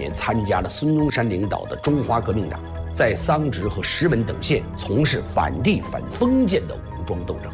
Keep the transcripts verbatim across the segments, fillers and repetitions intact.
年参加了孙中山领导的中华革命党，在桑植和石门等县从事反帝反封建的武装斗争。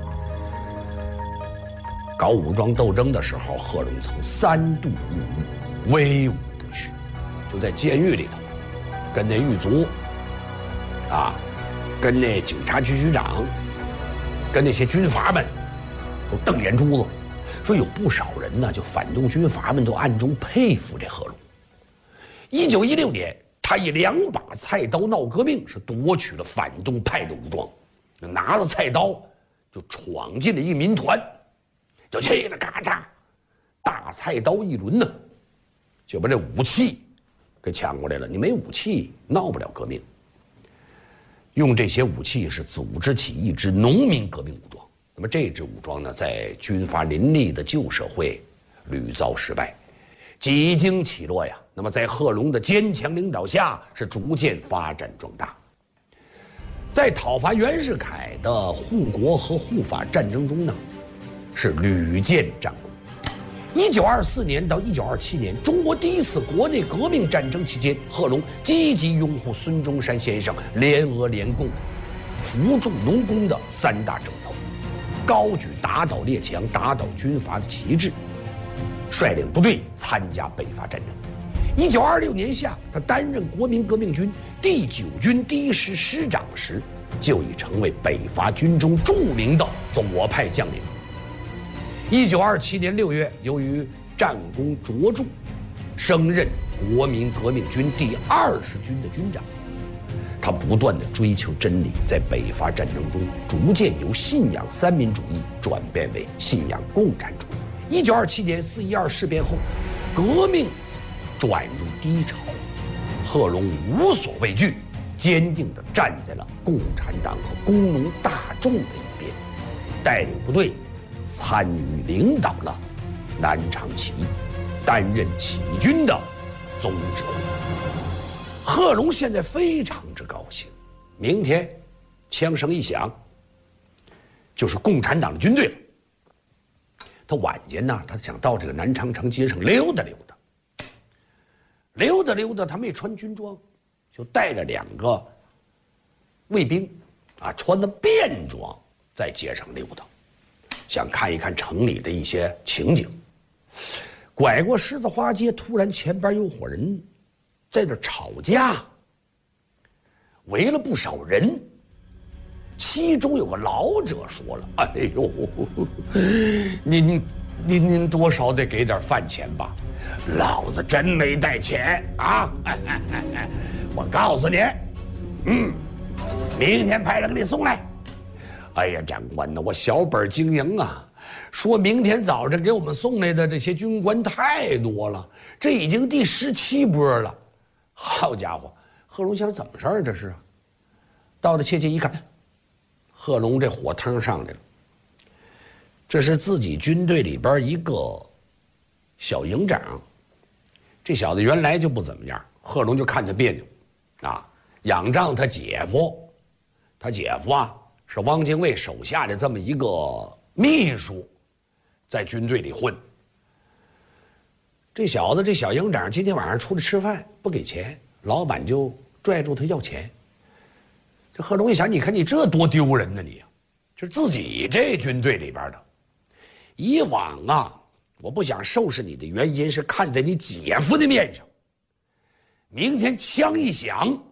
搞武装斗争的时候，贺龙曾三度入狱，威武不屈，就在监狱里头，跟那狱卒啊，跟那警察局局长，跟那些军阀们都瞪眼珠子。说有不少人呢，就反动军阀们都暗中佩服这贺龙。一九一六年，他以两把菜刀闹革命，是夺取了反动派的武装，拿着菜刀就闯进了一民团，就气得咔嚓，大菜刀一抡呢，就把这武器给抢过来了。你没武器，闹不了革命。用这些武器是组织起一支农民革命武装。那么这支武装呢，在军阀林立的旧社会屡遭失败，几经起落呀。那么在贺龙的坚强领导下，是逐渐发展壮大。在讨伐袁世凯的护国和护法战争中呢，是屡建战功。一九二四年到一九二七年，中国第一次国内革命战争期间，贺龙积极拥护孙中山先生联俄联共、扶助农工的三大政策。高举打倒列强、打倒军阀的旗帜，率领部队参加北伐战争。一九二六年夏，他担任国民革命军第九军第一师师长时，就已成为北伐军中著名的左派将领。一九二七年六月，由于战功卓著，升任国民革命军第二十军的军长。他不断地追求真理，在北伐战争中逐渐由信仰三民主义转变为信仰共产主义。一九二七年四一二事变后，革命转入低潮，贺龙无所畏惧，坚定地站在了共产党和工农大众的一边，带领部队参与领导了南昌起义，担任起义军的总指挥。贺龙现在非常之高兴，明天枪声一响，就是共产党的军队了。他晚间呢，他想到这个南昌城街上溜达溜达，溜达溜达，他没穿军装，就带着两个卫兵，啊，穿的便装在街上溜达，想看一看城里的一些情景。拐过狮子花街，突然前边有伙人在这吵架，围了不少人，其中有个老者说了：“哎呦，您您您多少得给点饭钱吧？老子真没带钱啊！我告诉你，嗯，明天派人给你送来。哎呀，长官呐，我小本经营啊。”说明天早晨给我们送来的这些军官太多了，这已经第十七波了。好家伙，贺龙想怎么事儿这是？到了切切一看，贺龙这火腾上来了。这是自己军队里边一个小营长，这小子原来就不怎么样，贺龙就看他别扭，啊，仰仗他姐夫，他姐夫啊是汪精卫手下的这么一个秘书，在军队里混。这小子这小营长今天晚上出来吃饭不给钱，老板就拽住他要钱。这贺龙一想，你看你这多丢人呢，你就是自己这军队里边的。以往啊，我不想收拾你的原因是看在你姐夫的面上。明天枪一响，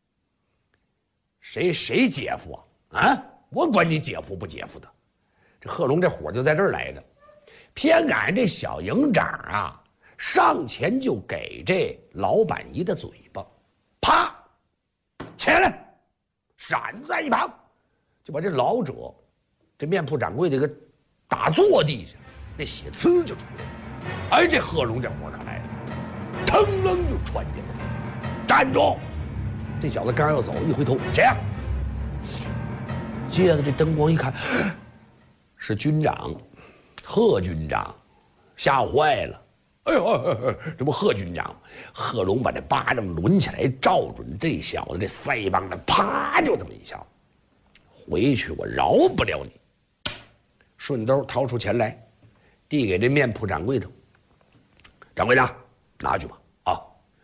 谁谁姐夫啊？啊，我管你姐夫不姐夫的。这贺龙这火就在这儿来的，偏赶上这小营长啊上前就给这老板一个嘴巴，啪，起来，闪在一旁，就把这老者这面铺掌柜的给打坐地下，那血呲就出来了。哎，这贺龙这火可来了，腾楞就窜进来，站住！这小子刚要走，一回头，谁呀？借着这灯光一看，是军长贺军长，吓坏了。哎呦，哎哎这不贺军长？贺龙把这巴掌抡起来，照准这小子这腮帮子，啪就这么一下。回去我饶不了你！顺兜掏出钱来，递给这面铺掌柜的。掌柜的，拿去吧。